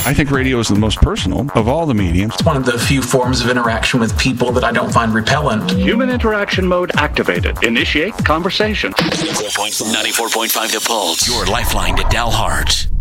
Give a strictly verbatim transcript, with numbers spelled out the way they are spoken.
I think radio is the most personal of all the mediums. It's one of the few forms of interaction with people that I don't find repellent. Human interaction mode activated. Initiate conversation. ninety-four point five The Pulse. Your lifeline to Dalhart.